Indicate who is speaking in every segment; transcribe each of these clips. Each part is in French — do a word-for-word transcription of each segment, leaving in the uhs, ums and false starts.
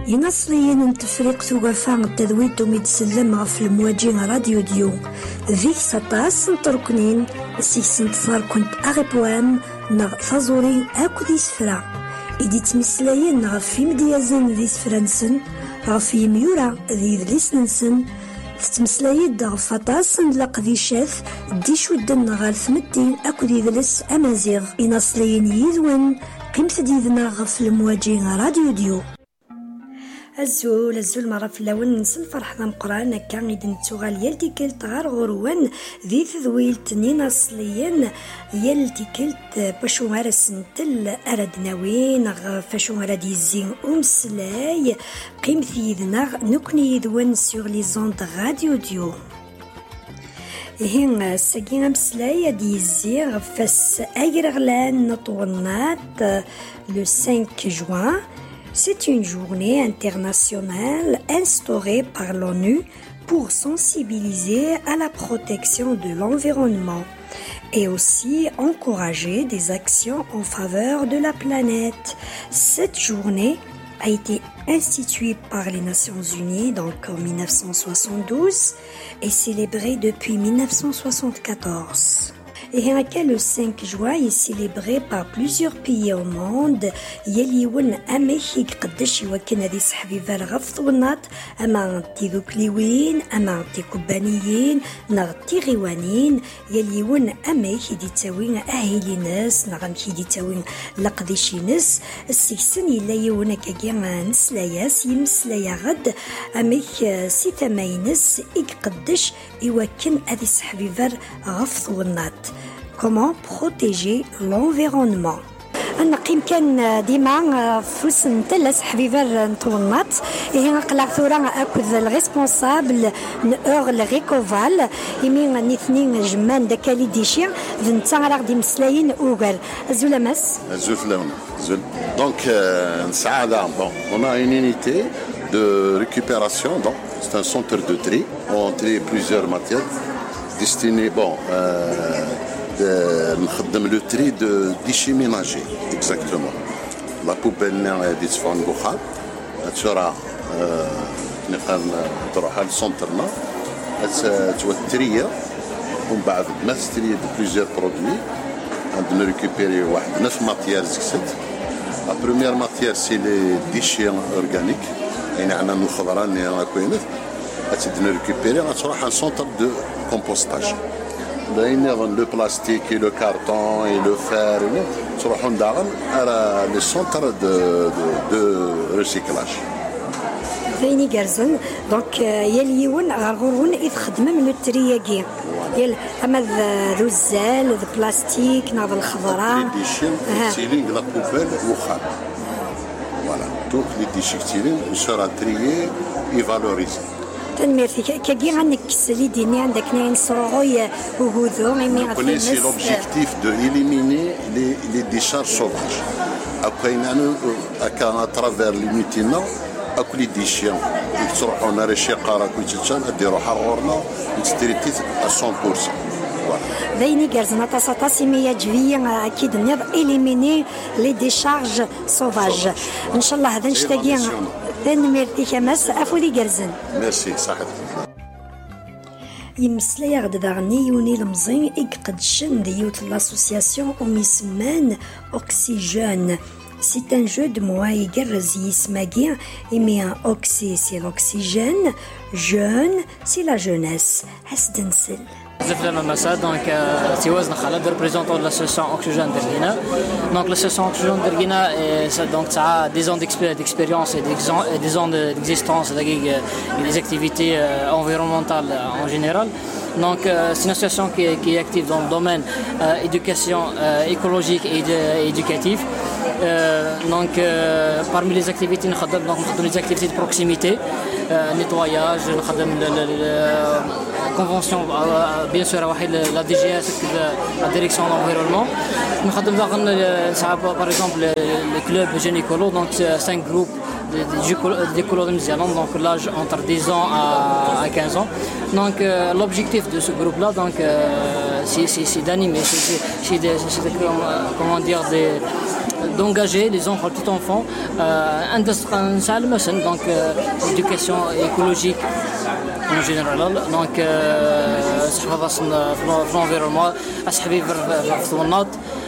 Speaker 1: ينصليين نتفريق ثقافة التذويت وميتسلم غف المواجهة راديو ديو ذيك سطاس نتركنين سيس نتصار كنت أغيبوام نغ فازوري أكو دي سفرا إدي تمسلاين غف يمديازن ذي سفرانسن غف يميورا ذي ذليسنسن تتمسلايد دا غفاطاس نلاق ذي شاث دي شودن غالف مدين أكو دي ذلس أمازيغ إنصليين يذون قيمت ديذنا غف المواجهة راديو ديو الزول الزول مرة في اللون نسل فرح ذا مقران كان يدن تغال يلتي كلت غار غروان ذي تذويل تنين أصليين يلتي كلت باشو غار سنتل أرد ناوين فاشو غار ديزين أمسلاي قيم ثيذنا نكني يذوان سيغ لي زوند راديو ديو هين ساقين أمسلاي ديزيغ فاس أيرغلان نطونات le cinq juin. C'est une journée internationale instaurée par l'ONU pour sensibiliser à la protection de l'environnement et aussi encourager des actions en faveur de la planète. Cette journée a été instituée par les Nations Unies donc en dix-neuf cent soixante-douze et célébrée depuis dix-neuf cent soixante-quatorze. Et le cinq juin est célébré par plusieurs pays au monde. يليون أماكن قداش يوكن هذه صحفي فالغفط ونات أما تيذوكليوين أما تيكوبانيين نغتي غيوانين يليون أماكن دي تاوين أهلي ناس نغمكي دي تاوين لقديشي ناس السيسن يلا يونا كاكيا نسلاياس يمسلايا غد أماك سيتا ماينس إك قداش يوكن هذه صحفي فالغفط ونات. Comment protéger l'environnement. نقيم كان ديما فوس نتلس حبيبه نطونات هي نقلع ثورا اكد الريسبونسابل نور الريكوفال يمين نيثنين جمان داكالي ديشي نتا راه غادي مسلاين اوغال زول ماس
Speaker 2: زول فلون زول دونك نسعاده بون on a une unité de récupération donc c'est un centre de tri on trie plusieurs matières destinées bon euh, نخدم لو تري دو ديشي ميناجي اكزاكتومون لا بوبيل دي تفون بوخا تشرا نقدر تروح للسونترنا توتريه ومن بعد ما تستري دو بليزيور برودوي عندنا ريكوبيري واحد نف ماتيير زكسد لا بروميير ماتيير سي لي ديشي اورغانيك يعني عندنا من الخضره اللي راه كاينه تدنا ريكوبيري غتروح ان سونتر دو كومبوستاج le plastique et le carton et le fer تروحون داغن على لي سونتر دو دو ريسيكلاج
Speaker 1: فيني غارزن دونك يليون غارغورون اذ خدمه من الترياكي يل اما ذو الزال ذو بلاستيك ناض الخضراء
Speaker 2: لي ديشين تيلين لا بوبيل وخال فوالا دوك لي ديشين تيلين سورا تريي اي فالوريزي
Speaker 1: تنميرتي كاكي غنكس لي ديني عندك ناين صروغي وهذو ميمي
Speaker 2: غادي سي لوبجيكتيف دو إليميني لي لي ديشارج سوفاج ابري نانو اكا اترافير لي ميتينا اكو لي ديشيان تروحوا ناري شي قاره كويتشان ديروا حرورنا تستريتي مية بالمية
Speaker 1: ذيني غارزنا تاسا سيمية جوية اكيد نيض إليميني لي ديشارج سوفاج ان شاء الله هذا نشتاقي تنميرتي كماس افولي غارزن
Speaker 2: ميرسي صحيح
Speaker 1: يمسلاي غد داغني يوني المزين إقدشن ديوت لاسوسياسيون وميسمان أوكسيجين. C'est un jeu de mots يقرز يسماقي إمي أوكسي سي l'oxygène, jeune c'est la jeunesse. هسدنسل
Speaker 3: Zeflana Massa, donc c'est Wazn Khalad, représentant de l'association Oxygène de Guinée. Donc l'association Oxygène de Guinée, donc ça a des ans d'expérience et des ans d'existence, des activités environnementales en général. Donc c'est une association qui est, qui est active dans le domaine euh, éducation euh, écologique et de, éducative. Euh, donc euh, parmi les activités, nous avons les activités de proximité, euh, nettoyage, la convention, euh, bien sûr, la D G S, la direction de l'environnement. Nous avons par exemple le club gynécolo, donc cinq groupes d'écolos de Nouvelle-Zélande, donc l'âge entre dix ans à quinze ans. Donc euh, l'objectif de ce groupe-là, donc euh, c'est d'animer, c'est comment dire des d'engager les enfants, tout enfants, un donc l'éducation écologique en général. Donc, في l'environnement, أصحابي في الثونات,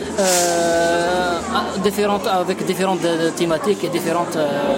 Speaker 3: différentes avec différentes thématiques et différentes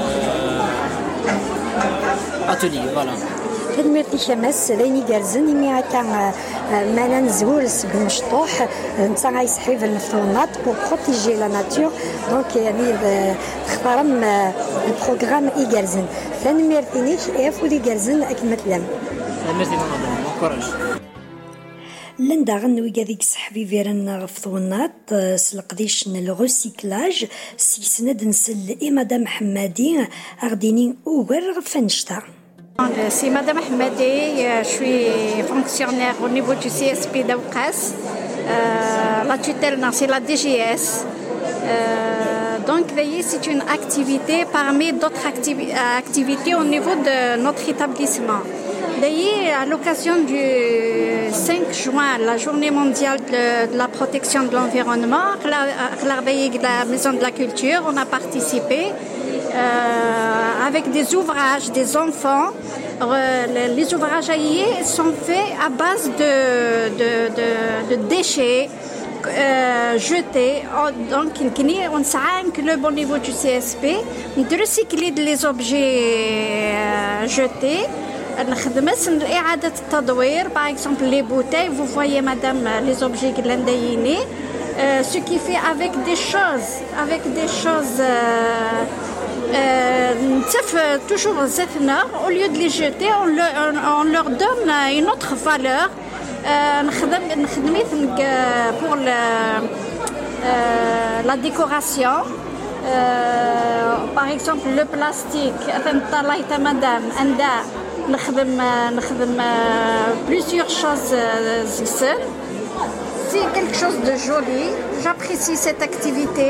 Speaker 3: ateliers. Voilà.
Speaker 1: خدمة الشمس ليني جالزن يمي هكا مانا نزور سبل مشطوح نتا غايسحبي في الفطونات بور بروتيجي لا ناتور دونك يعني تختارم البروغرام اي جالزن ثاني ميرتينيك اف ودي جالزن اكمل لم
Speaker 3: ميرتي مون كوراج
Speaker 1: لندا غنوي كذيك صحبي فيرن غفطونات سلقديش الغوسيكلاج سي سند نسل اي مدام حمادي اغديني اوغر غفنشتا.
Speaker 4: C'est Madame Ahmadi, je suis fonctionnaire au niveau du C S P d'Aoukas. Euh, la tutelle, c'est la D G S. Euh, donc, c'est une activité parmi d'autres activi- activités au niveau de notre établissement. D'ailleurs, à l'occasion du cinq juin, la journée mondiale de, de la protection de l'environnement, à la Maison de la Culture, on a participé. Euh, avec des ouvrages des enfants. Euh, les ouvrages aillés sont faits à base de, de, de, de déchets euh, jetés. Donc, on sait que le bon niveau du C S P, de recycler les objets euh, jetés. Par exemple, les bouteilles, vous voyez, madame, les objets glandayinés, euh, ce qui fait avec des choses, avec des choses. Euh, Euh, toujours au lieu de les jeter, on leur, on leur donne une autre valeur. Euh, pour le, euh, la décoration. Euh, par exemple, le plastique. Madame, plusieurs choses. C'est quelque chose de joli. J'apprécie cette activité.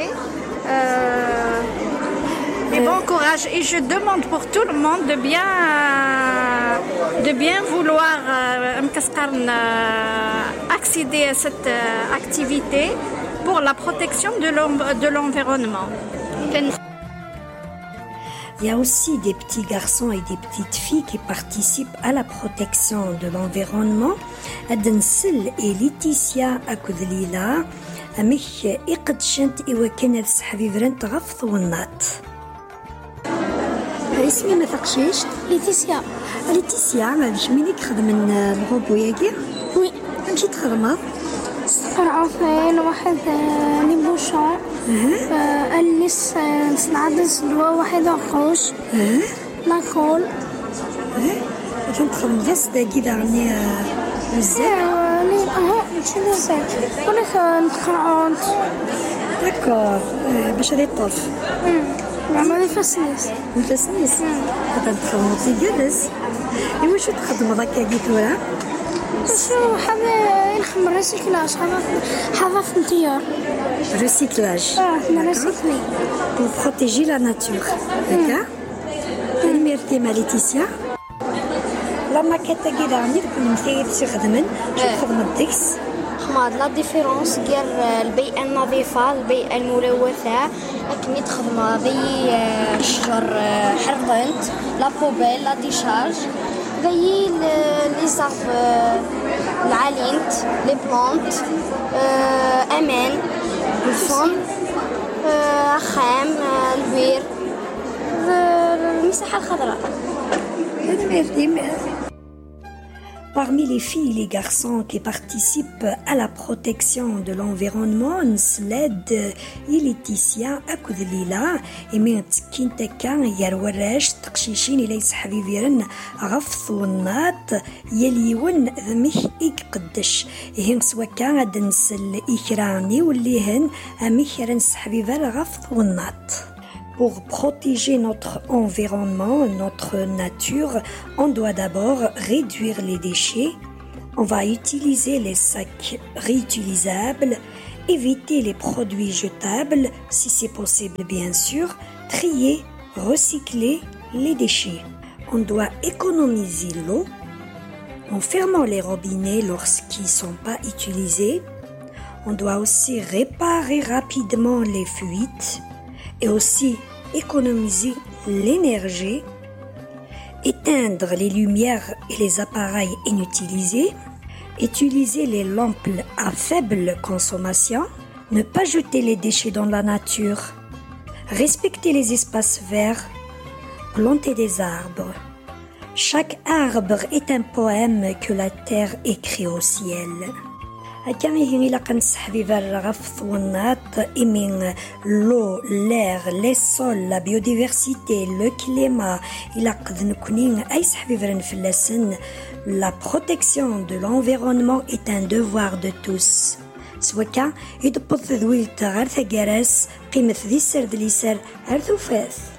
Speaker 4: Euh, Et bon courage. Et je demande pour tout le monde de bien, euh, de bien vouloir euh, accéder à cette euh, activité pour la protection de l'environnement.
Speaker 1: Il y a aussi des petits garçons et des petites filles qui participent à la protection de l'environnement. Adensel et Laetitia Akoudlila, amich iqdshant iwaken صحابي فرنت غفظ والنات. اسمي ما تقشيش
Speaker 5: ليتيسيا
Speaker 1: ليتيسيا معليش منين تخدم الغوبو ياكي
Speaker 5: وي
Speaker 1: مشي تخدمها
Speaker 5: قرعوا فين واحد لي بوشون الناس نصنعدز دوا واحد عقوش لاكول
Speaker 1: كنت تخدم غاس داكي داغني بزاف
Speaker 5: لي اه ماشي بزاف ولا نتقرعون
Speaker 1: داكور باش هادي الطرف
Speaker 5: عملي فاسنيس
Speaker 1: فاسنيس هذا تخدمو في جالس ايوا شو تخدمو هكا كي تورا
Speaker 5: شو حدا نخدم ريسيكلاج حدا حدا في الديار
Speaker 1: ريسيكلاج
Speaker 5: اه نريسيكلي
Speaker 1: pour protéger la nature هكا الميرتي مع ليتيسيا لا ماكيت كي داغني كنتي تخدمن شو تخدم الديكس
Speaker 6: حماد لا ديفيرونس ديال البيئة النظيفة البيئة الملوثة كمية تخدم ذي الشجر حرضنت لا بوبيل لا ديشارج ذي لي زارب العالينت لي بلانت امان الفن خام البير المساحة الخضراء.
Speaker 1: Parmi les filles et les garçons qui participent à la protection de l'environnement, Nsled et Laetitia Akoudlila et متكين تكا يروراج تقشيشين إلى يسحبي فيرن غفث والنات يليون ذمح إيك قدش هن سوا كان غاد نسل إكراني واللي هن أميخرن سحبي فير غفث والنات. Pour protéger notre environnement, notre nature, on doit d'abord réduire les déchets. On va utiliser les sacs réutilisables, éviter les produits jetables, si c'est possible bien sûr, trier, recycler les déchets. On doit économiser l'eau en fermant les robinets lorsqu'ils ne sont pas utilisés. On doit aussi réparer rapidement les fuites et aussi économiser l'énergie, éteindre les lumières et les appareils inutilisés, utiliser les lampes à faible consommation, ne pas jeter les déchets dans la nature, respecter les espaces verts, planter des arbres. Chaque arbre est un poème que la terre écrit au ciel. هكا يهني لا كنصح بيفر غف ونات إمين لو l'air les sols la biodiversité le climat إلا قد نكونين أي صح بيفر نفلسن la protection de l'environnement est un devoir de tous سواء كان يدبط ذويل تغار ثقراس قيمة ذي السرد ليسر هرثو فاث